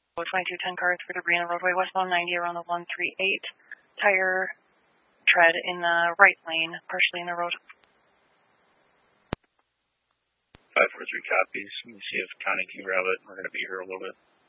2210 cars for debris on the roadway, westbound 90 around the 138. Tire tread in the right lane, partially in the road. 543 copies. Let me see if Connie can grab it. We're going to be here a little bit.